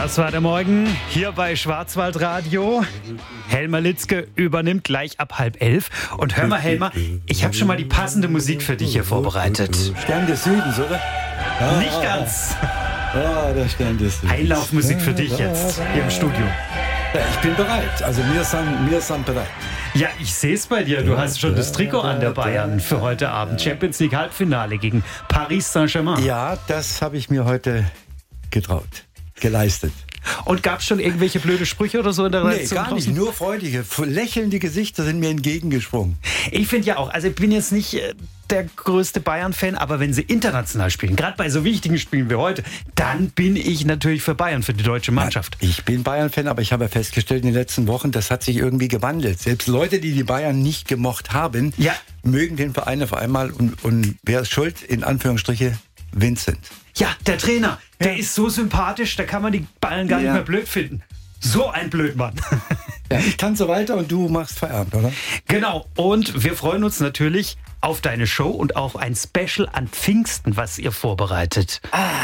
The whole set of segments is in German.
Das war der Morgen hier bei Schwarzwaldradio. Helmer Litzke übernimmt gleich ab 10:30. Und hör mal, Helmer, ich habe schon mal die passende Musik für dich hier vorbereitet. Stern des Südens, oder? Nicht ganz. Der Stern des Südens. Einlaufmusik für dich jetzt hier im Studio. Ja, ich bin bereit. Also wir sind bereit. Ja, ich sehe es bei dir. Du hast schon das Trikot an der Bayern für heute Abend. Champions League Halbfinale gegen Paris Saint-Germain. Ja, das habe ich mir heute geleistet. Und gab es schon irgendwelche blöde Sprüche oder so in der Redaktion? Nee, gar nicht. Nur freudige, lächelnde Gesichter sind mir entgegengesprungen. Ich finde ja auch, also ich bin jetzt nicht der größte Bayern-Fan, aber wenn sie international spielen, gerade bei so wichtigen Spielen wie heute, dann bin ich natürlich für Bayern, für die deutsche Mannschaft. Ja, ich bin Bayern-Fan, aber ich habe ja festgestellt in den letzten Wochen, das hat sich irgendwie gewandelt. Selbst Leute, die Bayern nicht gemocht haben, mögen den Verein auf einmal. Und wer ist schuld? In Anführungsstriche Vincent. Ja, der Trainer, der ist so sympathisch, da kann man die Bayern gar nicht mehr blöd finden. So ein Blödmann. Ja, ich tanze weiter und du machst Feierabend, oder? Genau, und wir freuen uns natürlich auf deine Show und auch ein Special an Pfingsten, was ihr vorbereitet.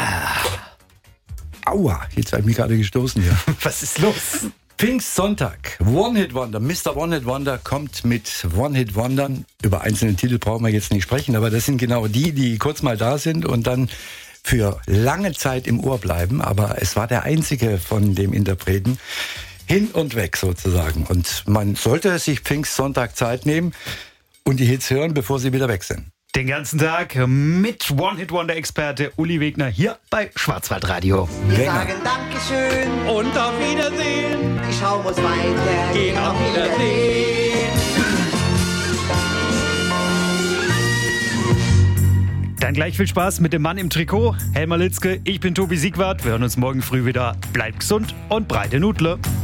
Aua, jetzt habe ich mich gerade gestoßen hier. Was ist los? Pfingstsonntag, One-Hit-Wonder. Mr. One-Hit-Wonder kommt mit One-Hit-Wondern. Über einzelne Titel brauchen wir jetzt nicht sprechen, aber das sind genau die kurz mal da sind und dann für lange Zeit im Ohr bleiben. Aber es war der einzige von dem Interpreten. Hin und weg sozusagen. Und man sollte sich Pfingstsonntag Zeit nehmen und die Hits hören, bevor sie wieder weg sind. Den ganzen Tag mit One-Hit-Wonder-Experte Uli Wegner hier bei Schwarzwaldradio. Wir sagen Dankeschön und auf Wiedersehen. Die Schau muss weiter Gehen auf Wiedersehen. Dann gleich viel Spaß mit dem Mann im Trikot, Helmer Litzke. Ich bin Tobi Siegwart. Wir hören uns morgen früh wieder. Bleibt gesund und breite Nudle.